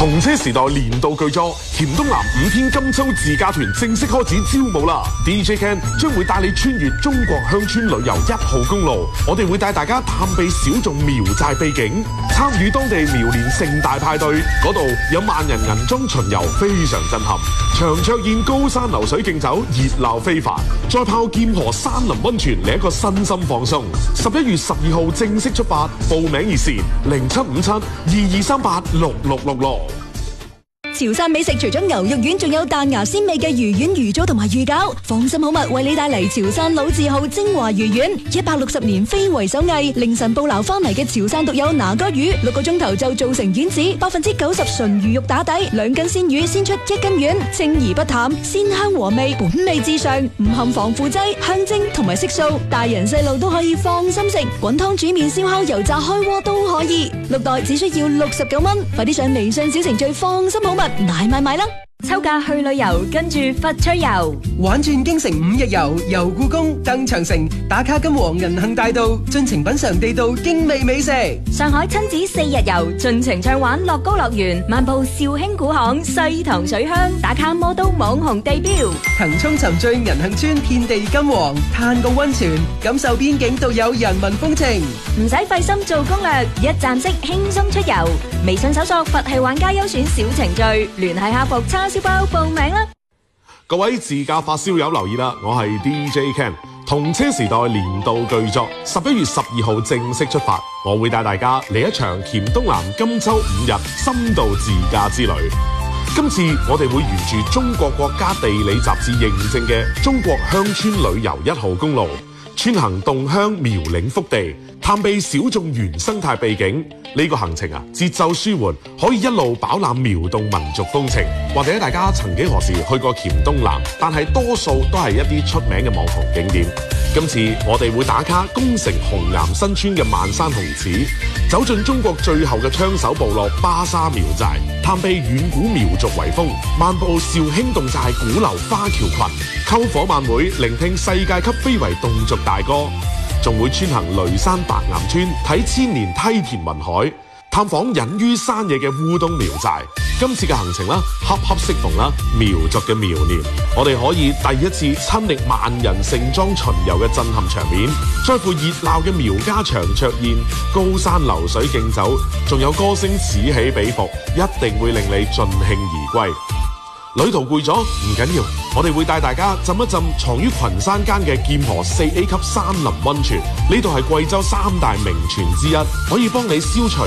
同車時代年度巨作黔東南5天金秋自駕團正式開始招募啦 ！DJ Ken 將會帶你穿越中國鄉村旅遊1號公路，我哋會帶大家探秘小眾苗寨秘境，參與當地苗年盛大派對，嗰度有萬人銀裝巡遊，非常震撼。長桌宴高山流水競走，熱鬧非凡。再泡劍河山林溫泉，嚟一個身心放鬆。11月12號正式出發，報名熱線075722386666。 潮汕美食除咗牛肉丸，仲有彈牙鮮味嘅魚丸、魚糟同埋魚餃。放心好物為你帶嚟潮汕老字號精華魚丸，160年非遺手藝，凌晨捕撈翻嚟嘅潮汕獨有拿哥魚，6個鐘頭就做成丸子，90%純魚肉打底，2斤鮮魚鮮出1斤丸，清而不淡，鮮香和味，本味至上，唔含防腐劑、香精同埋色素，大人細路都可以放心食，滾湯煮麵、燒烤、油炸、開鍋都可以，6袋只需要69蚊，快啲上微信小程序放心好物買啦！ 秋假去旅遊，跟住佛趣遊， 玩轉京城5日遊，遊故宮、登長城，打卡金皇銀杏大道，盡情品嘗地道精味美食。 上海親子4日遊，盡情暢玩樂高樂園，漫步肇興古巷、西塘水鄉，打卡魔都網紅地標， 騰衝沉醉銀杏村遍地金黃，嘆個溫泉，感受邊境獨有人民風情。 唔使費心做攻略，一站式輕鬆出遊。微信搜索佛系玩家優選小程序，聯繫客服叉燒包報名啦！ 各位自駕發燒友留意啦，我係 DJ Ken， 同車時代年度巨作11月12號正式出發，我會帶大家嚟一場黔東南金秋5日深度自駕之旅。今次我哋會沿住中國國家地理雜誌認證嘅中國鄉村旅遊1號公路，穿行洞鄉苗嶺腹地，探秘小眾原生態秘境。呢個行程啊，節奏舒緩，可以一路飽覽苗侗民族風情。或者大家曾幾何時去過黔東南，但係多數都係一啲出名嘅網紅景點。今次我哋會打卡宮城紅岩新村嘅萬山紅柿，走進中國最後嘅槍手部落巴沙苗寨，探秘遠古苗族遺風，漫步肇興侗寨古流花橋群，篝火晚會，聆聽世界級非遺侗族大歌。仲會穿行雷山白岩村，睇千年梯田雲海，探訪隱於山野嘅烏冬苗寨。今次嘅行程啦，恰恰適逢啦苗族嘅苗年，我哋可以第一次親歷萬人盛裝巡遊嘅震撼場面，再附熱鬧嘅苗家長桌宴、高山流水競走，仲有歌聲此起彼伏，一定會令你盡興而歸。旅途攰咗唔緊要，我哋會帶大家浸一浸藏於群山間嘅劍河4A 級山林溫泉，呢度係貴州3大名泉之一，可以幫你消除